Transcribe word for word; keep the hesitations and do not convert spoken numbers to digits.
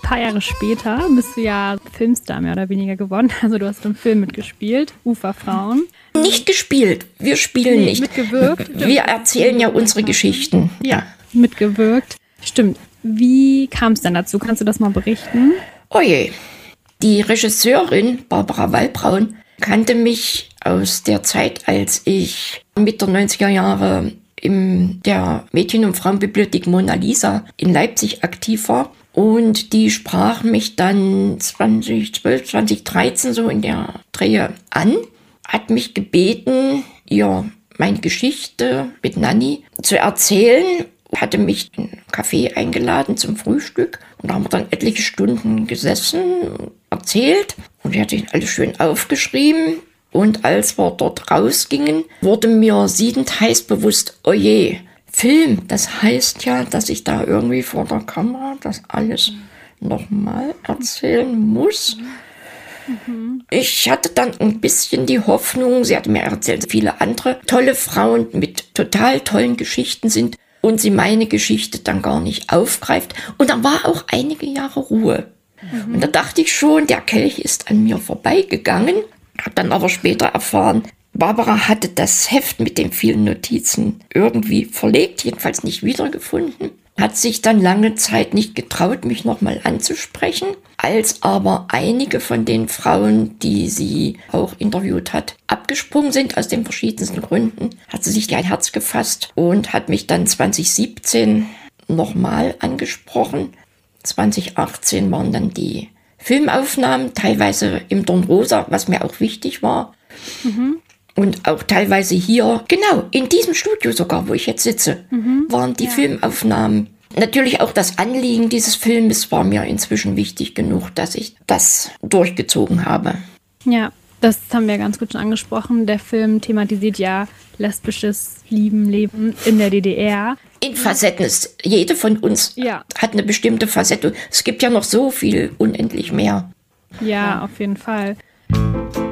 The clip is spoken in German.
paar Jahre später bist du ja Filmstar mehr oder weniger geworden. Also du hast im Film mitgespielt, Uferfrauen. Nicht gespielt, wir spielen Nee, nicht. mitgewirkt. Wir erzählen ja unsere Geschichten. Ja, mitgewirkt. Stimmt. Wie kam es denn dazu? Kannst du das mal berichten? Oje, die Regisseurin Barbara Wallbraun kannte mich aus der Zeit, als ich Mitte der neunziger Jahre in der Mädchen- und Frauenbibliothek Mona Lisa in Leipzig aktiv war. Und die sprach mich dann zwanzig zwölf, zwanzig dreizehn so in der Drehe an, hat mich gebeten, ihr meine Geschichte mit Nanny zu erzählen, hatte mich in einen Café eingeladen zum Frühstück und da haben wir dann etliche Stunden gesessen, erzählt und sie hat sich alles schön aufgeschrieben. Und als wir dort rausgingen, wurde mir siedend heiß bewusst, oh je, Film, das heißt ja, dass ich da irgendwie vor der Kamera das alles nochmal erzählen muss. Mhm. Ich hatte dann ein bisschen die Hoffnung, sie hatte mir erzählt, viele andere tolle Frauen mit total tollen Geschichten sind und sie meine Geschichte dann gar nicht aufgreift. Und dann war auch einige Jahre Ruhe. Mhm. Und da dachte ich schon, der Kelch ist an mir vorbeigegangen. Hab dann aber später erfahren, Barbara hatte das Heft mit den vielen Notizen irgendwie verlegt, jedenfalls nicht wiedergefunden. Hat sich dann lange Zeit nicht getraut, mich nochmal anzusprechen. Als aber einige von den Frauen, die sie auch interviewt hat, abgesprungen sind, aus den verschiedensten Gründen, hat sie sich ein Herz gefasst und hat mich dann zwanzig siebzehn nochmal angesprochen. zwanzig achtzehn waren dann die Filmaufnahmen, teilweise im Dornrosa, was mir auch wichtig war. Mhm. Und auch teilweise hier, genau, in diesem Studio sogar, wo ich jetzt sitze, mhm. waren die ja. Filmaufnahmen. Natürlich auch das Anliegen dieses Filmes war mir inzwischen wichtig genug, dass ich das durchgezogen habe. Ja, das haben wir ganz gut schon angesprochen. Der Film thematisiert ja lesbisches Lieben, Leben in der D D R. In Facetten ist jede von uns ja. hat eine bestimmte Facette. Es gibt ja noch so viel, unendlich mehr. Ja, auf jeden Fall.